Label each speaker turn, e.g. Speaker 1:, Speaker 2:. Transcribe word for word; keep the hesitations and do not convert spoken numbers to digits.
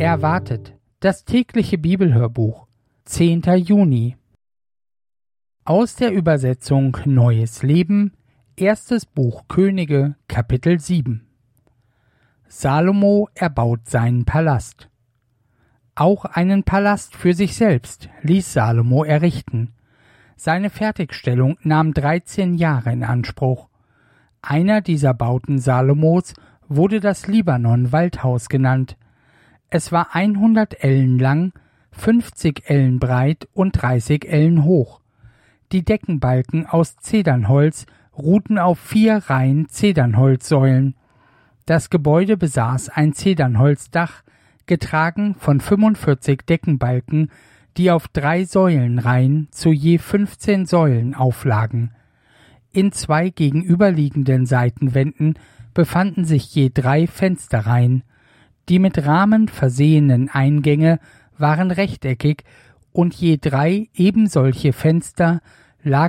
Speaker 1: Erwartet, das tägliche Bibelhörbuch, zehnter Juni. Aus der Übersetzung Neues Leben, erstes Buch Könige, Kapitel sieben. Salomo erbaut seinen Palast. Auch einen Palast für sich selbst ließ Salomo errichten. Seine Fertigstellung nahm dreizehn Jahre in Anspruch. Einer dieser Bauten Salomos wurde das Libanon-Waldhaus genannt. Es war hundert Ellen lang, fünfzig Ellen breit und dreißig Ellen hoch. Die Deckenbalken aus Zedernholz ruhten auf vier Reihen Zedernholzsäulen. Das Gebäude besaß ein Zedernholzdach, getragen von fünfundvierzig Deckenbalken, die auf drei Säulenreihen zu je fünfzehn Säulen auflagen. In zwei gegenüberliegenden Seitenwänden befanden sich je drei Fensterreihen. Die mit Rahmen versehenen Eingänge waren rechteckig und je drei ebensolche Fenster lagen